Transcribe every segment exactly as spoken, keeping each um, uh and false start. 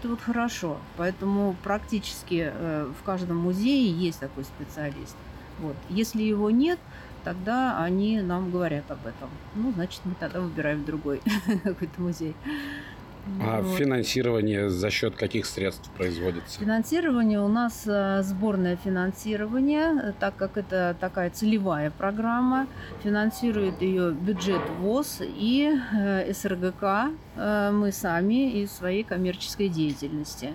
это вот хорошо. Поэтому практически в каждом музее есть такой специалист. Вот. Если его нет, тогда они нам говорят об этом. Ну, значит, мы тогда выбираем другой какой-то музей. А вот. Финансирование за счет каких средств производится? Финансирование у нас сборное финансирование, так как это такая целевая программа. Финансирует ее бюджет ВОС и СРГК, мы сами из своей коммерческой деятельности.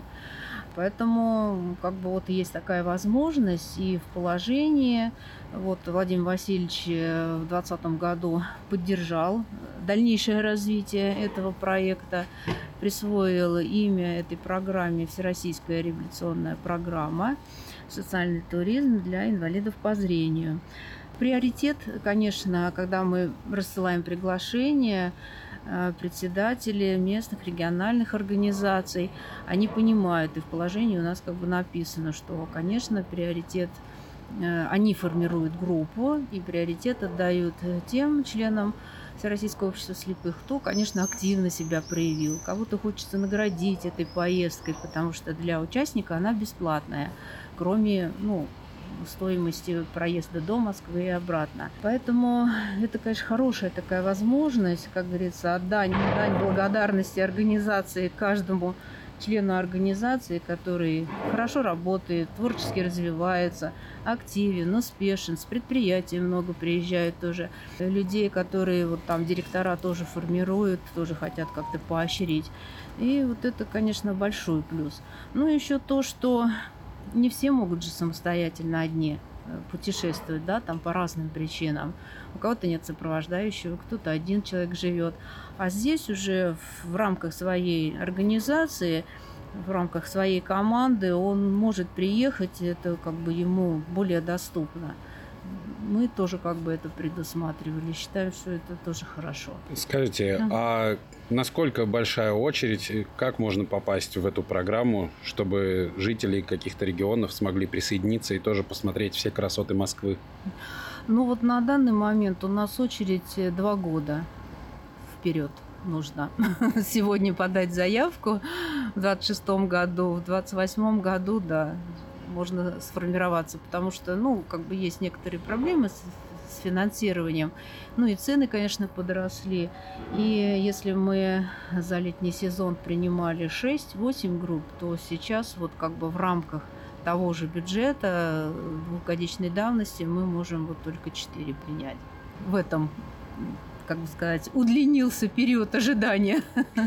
Поэтому как бы вот есть такая возможность и в положении. Вот Владимир Васильевич в двадцатом году поддержал дальнейшее развитие этого проекта, присвоил имя этой программе «Всероссийская революционная программа. Социальный туризм для инвалидов по зрению». Приоритет, конечно, когда мы рассылаем приглашения, председатели местных региональных организаций, они понимают, и в положении у нас как бы написано, что, конечно, приоритет, они формируют группу, и приоритет отдают тем членам Всероссийского общества слепых, кто, конечно, активно себя проявил. Кого-то хочется наградить этой поездкой, потому что для участника она бесплатная, кроме, ну, стоимости проезда до Москвы и обратно. Поэтому это, конечно, хорошая такая возможность, как говорится, отдать дань благодарности организации каждому члену организации, который хорошо работает, творчески развивается, активен, успешен, с предприятий много приезжают тоже. Людей, которые вот там директора тоже формируют, тоже хотят как-то поощрить. И вот это, конечно, большой плюс. Ну, еще то, что не все могут же самостоятельно одни путешествовать, да, там по разным причинам. У кого-то нет сопровождающего, кто-то один человек живет. А здесь уже в рамках своей организации, в рамках своей команды он может приехать, это как бы ему более доступно. Мы тоже как бы это предусматривали, считаем, что это тоже хорошо. Скажите, ага. а насколько большая очередь, как можно попасть в эту программу, чтобы жители каких-то регионов смогли присоединиться и тоже посмотреть все красоты Москвы? Ну вот на данный момент у нас очередь два года вперед нужно. Сегодня подать заявку в двадцать шестом году, в двадцать восьмом году, да, можно сформироваться, потому что, ну, как бы есть некоторые проблемы с, с финансированием. Ну и цены, конечно, подросли. И если мы за летний сезон принимали шесть-восемь групп, то сейчас вот как бы в рамках того же бюджета двухгодичной давности мы можем вот только четыре принять. В этом, как бы сказать, удлинился период ожидания.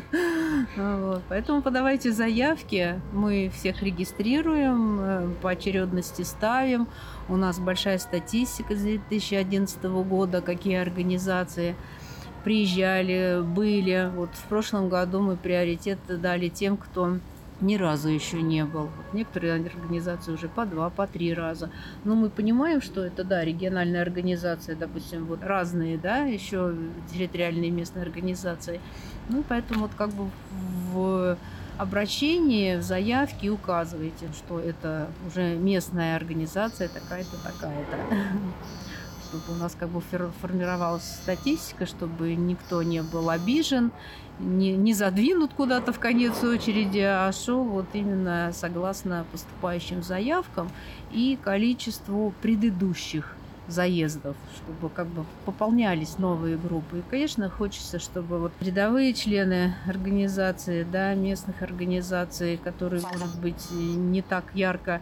Вот. Поэтому подавайте заявки, мы всех регистрируем, по очередности ставим. У нас большая статистика с две тысячи одиннадцатого года, какие организации приезжали, были. Вот в прошлом году мы приоритет дали тем, кто ни разу еще не был. Вот некоторые организации уже по два, по три раза. Но мы понимаем, что это, да, региональная организация, допустим, вот разные, да, еще территориальные местные организации. Ну, поэтому вот как бы в обращении, в заявке указываете, что это уже местная организация такая-то, такая-то. Чтобы у нас как бы формировалась статистика, чтобы никто не был обижен, не, не задвинут куда-то в конец очереди, а шел вот именно согласно поступающим заявкам и количеству предыдущих заездов, чтобы как бы пополнялись новые группы. И, конечно, хочется, чтобы вот рядовые члены организации, да, местных организаций, которые, может быть, не так ярко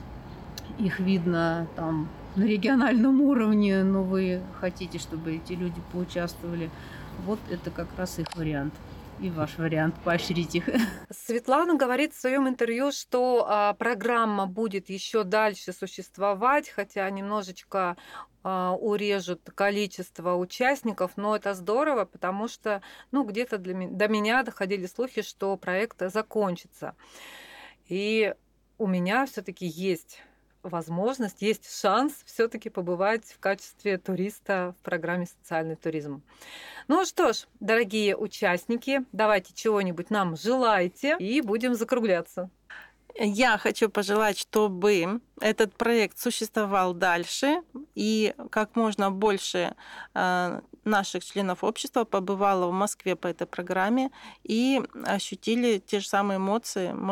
их видно там на региональном уровне, но вы хотите, чтобы эти люди поучаствовали, вот это как раз их вариант. И ваш вариант поощрить их. Светлана говорит в своем интервью, что а, программа будет еще дальше существовать, хотя немножечко а, урежут количество участников, но это здорово, потому что, ну, где-то для, до меня доходили слухи, что проект закончится. И у меня все-таки есть возможность, есть шанс все-таки побывать в качестве туриста в программе «Социальный туризм». Ну что ж, дорогие участники, давайте чего-нибудь нам желайте и будем закругляться. Я хочу пожелать, чтобы этот проект существовал дальше, и как можно больше наших членов общества побывало в Москве по этой программе и ощутили те же самые эмоции.